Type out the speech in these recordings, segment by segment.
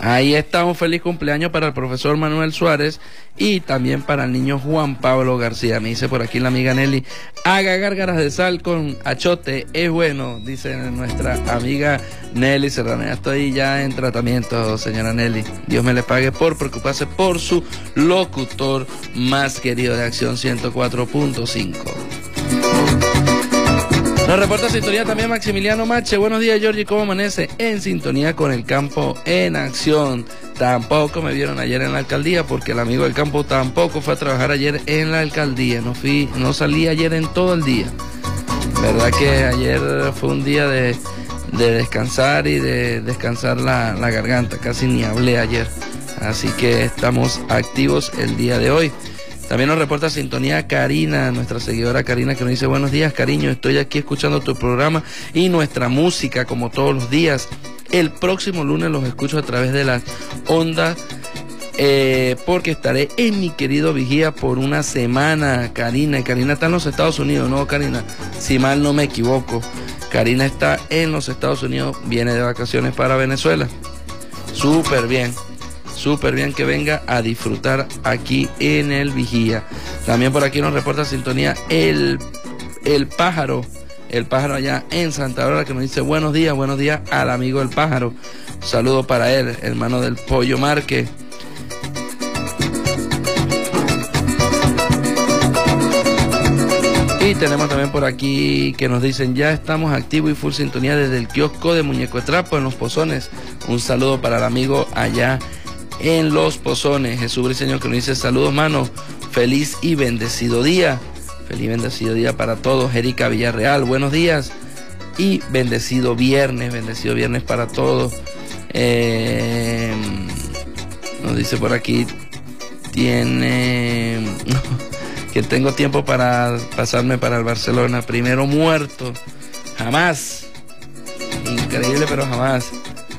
Ahí está, un feliz cumpleaños para el profesor Manuel Suárez y también para el niño Juan Pablo García. Me dice por aquí la amiga Nelly, haga gárgaras de sal con achote, es bueno, dice nuestra amiga Nelly Serrano. Ya estoy ya en tratamiento, señora Nelly. Dios me le pague por preocuparse por su locutor más querido de Acción 104.5. Nos reporta sintonía también Maximiliano Mache. Buenos días, Georgie, ¿cómo amanece? En sintonía con el campo en acción. Tampoco me vieron ayer en la alcaldía porque el amigo del campo tampoco fue a trabajar ayer en la alcaldía. No salí ayer en todo el día. Verdad que ayer fue un día de descansar y de descansar la garganta. Casi ni hablé ayer. Así que estamos activos el día de hoy. También nos reporta sintonía Karina, nuestra seguidora Karina, que nos dice: buenos días, cariño, estoy aquí escuchando tu programa y nuestra música como todos los días. El próximo lunes los escucho a través de las ondas porque estaré en mi querido Vigía por una semana, Karina. Y Karina está en los Estados Unidos, ¿no, Karina? Si mal no me equivoco. Karina está en los Estados Unidos, viene de vacaciones para Venezuela. Súper bien que venga a disfrutar aquí en el Vigía. También por aquí nos reporta sintonía el pájaro allá en Santa Aurora, que nos dice buenos días al amigo el pájaro. Un saludo para él, hermano del Pollo Márquez. Y tenemos también por aquí que nos dicen: ya estamos activos y full sintonía desde el kiosco de Muñeco de Trapo en Los Pozones. Un saludo para el amigo allá en Los Pozones. Jesús Briceño, que nos dice: saludos, mano, feliz y bendecido día. Feliz y bendecido día para todos. Erika Villarreal, buenos días y bendecido viernes para todos. Nos dice por aquí, tiene que tengo tiempo para pasarme para el Barcelona. Primero muerto, jamás. Increíble, pero jamás.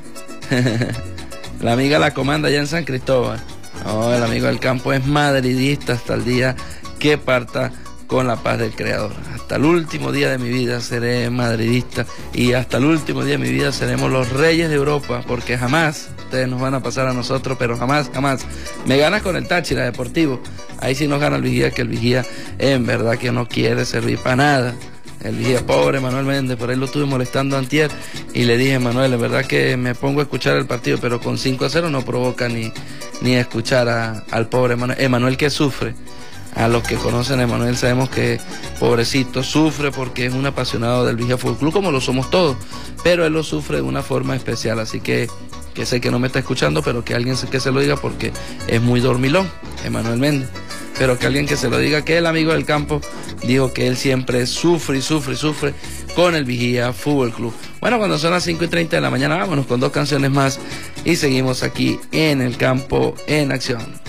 La amiga la comanda allá en San Cristóbal. No, el amigo del campo es madridista hasta el día que parta con la paz del Creador. Hasta el último día de mi vida seré madridista y hasta el último día de mi vida seremos los reyes de Europa, porque jamás ustedes nos van a pasar a nosotros, pero jamás. Me ganas con el Táchira Deportivo. Ahí sí nos gana el Vigía, que el Vigía en verdad que no quiere servir para nada. El Vigía, pobre Manuel Méndez, por ahí lo estuve molestando antier y le dije: Manuel, en verdad que me pongo a escuchar el partido, pero con 5-0 no provoca ni escuchar al pobre Emanuel, que sufre. A los que conocen a Emanuel sabemos que pobrecito sufre porque es un apasionado del Vigía Fútbol Club, como lo somos todos, pero él lo sufre de una forma especial. Así que sé que no me está escuchando, pero que alguien que se lo diga, porque es muy dormilón, Emanuel Méndez. Pero que alguien que se lo diga, que el amigo del campo dijo que él siempre sufre con el Vigía Fútbol Club. Bueno, cuando son las 5:30 de la mañana, vámonos con 2 canciones más y seguimos aquí en el campo en acción.